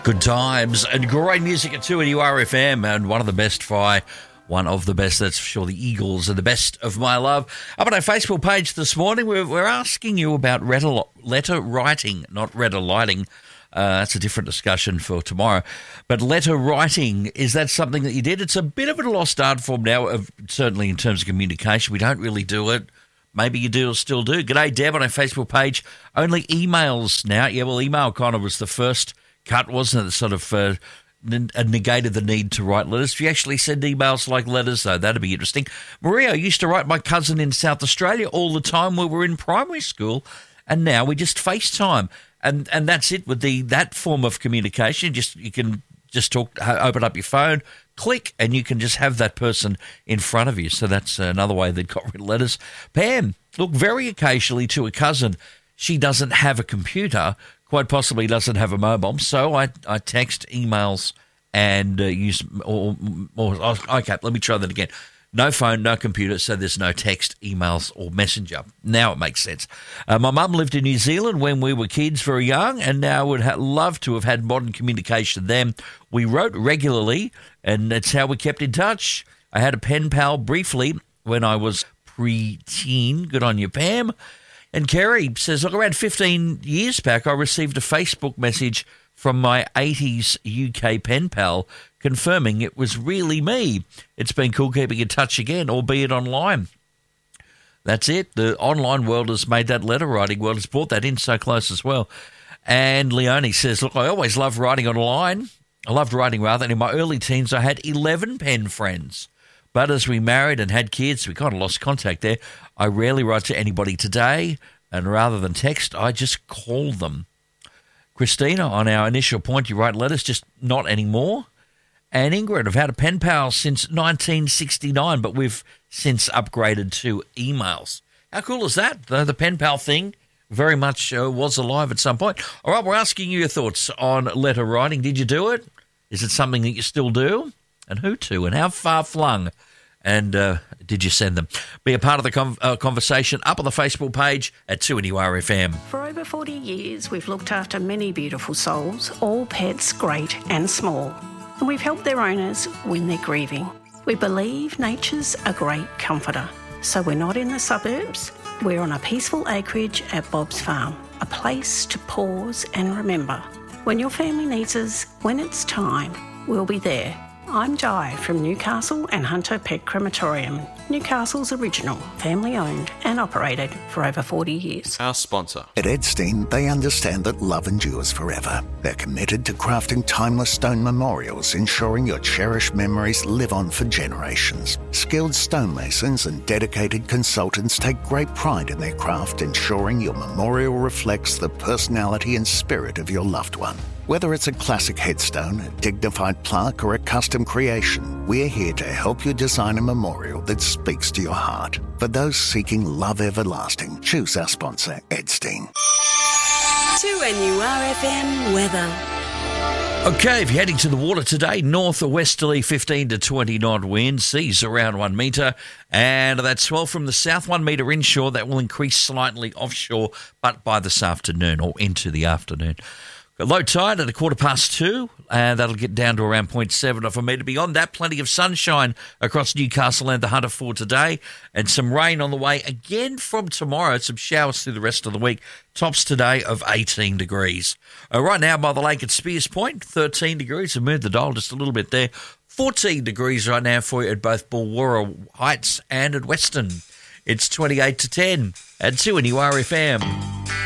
Good times and great music at 2 at URFM, and one of the best, that's for sure, the Eagles are the best of my love. Up on our Facebook page this morning, we're asking you about letter writing, not letter lighting. That's a different discussion for tomorrow. But letter writing, is that something that you did? It's a bit of a lost art form now, certainly in terms of communication. We don't really do it. Maybe you do or still do. G'day, Deb, on our Facebook page. Only emails now. Yeah, well, email kind of was the first cut, wasn't it? Sort of negated the need to write letters. If you actually send emails like letters, though, that'd be interesting. Maria, I used to write my cousin in South Australia all the time when we were in primary school, and now we just FaceTime. And that's it with that form of communication. You can just talk, open up your phone, click, and you can just have that person in front of you. So that's another way they've got rid of letters. Pam, look, very occasionally to a cousin, she doesn't have a computer, quite possibly doesn't have a mobile, so I text, emails, and use okay, let me try that again. No phone, no computer, so there's no text, emails, or messenger. Now it makes sense. My mum lived in New Zealand when we were kids, very young, and now would love to have had modern communication then. We wrote regularly, and that's how we kept in touch. I had a pen pal briefly when I was pre-teen. Good on you, Pam. And Kerry says, look, around 15 years back, I received a Facebook message from my 80s UK pen pal confirming it was really me. It's been cool keeping in touch again, albeit online. That's it. The online world has made that letter writing world, has brought that in so close as well. And Leonie says, look, I always loved writing online. I loved writing rather. And in my early teens, I had 11 pen friends. But as we married and had kids, we kind of lost contact there. I rarely write to anybody today, and rather than text, I just call them. Christina, on our initial point, you write letters, just not anymore. And Ingrid, I've had a pen pal since 1969, but we've since upgraded to emails. How cool is that? The pen pal thing very much was alive at some point. All right, we're asking you your thoughts on letter writing. Did you do it? Is it something that you still do? And who to? And how far flung? And did you send them? Be a part of the conversation up on the Facebook page at 2NURFM. For over 40 years, we've looked after many beautiful souls, all pets great and small. And we've helped their owners when they're grieving. We believe nature's a great comforter. So we're not in the suburbs. We're on a peaceful acreage at Bob's Farm, a place to pause and remember. When your family needs us, when it's time, we'll be there. I'm Di from Newcastle and Hunter Pet Crematorium, Newcastle's original, family-owned and operated for over 40 years. Our sponsor. At Edstein, they understand that love endures forever. They're committed to crafting timeless stone memorials, ensuring your cherished memories live on for generations. Skilled stonemasons and dedicated consultants take great pride in their craft, ensuring your memorial reflects the personality and spirit of your loved one. Whether it's a classic headstone, a dignified plaque, or a custom creation, we're here to help you design a memorial that speaks to your heart. For those seeking love everlasting, choose our sponsor, Edstein. 2NURFM weather. Okay, if you're heading to the water today, north or westerly 15 to 20 knot wind, seas around 1 metre, and that swell from the south 1 metre inshore, that will increase slightly offshore, but by this afternoon or into the afternoon. Low tide at 2:15, and that'll get down to around 0.7 of a metre. Beyond that, plenty of sunshine across Newcastle and the Hunter for today, and some rain on the way again from tomorrow. Some showers through the rest of the week. Tops today of 18 degrees. Right now by the lake at Spears Point, 13 degrees. I've moved the dial just a little bit there. 14 degrees right now for you at both Bulwara Heights and at Weston. It's 28 to 10 at 2NURFM.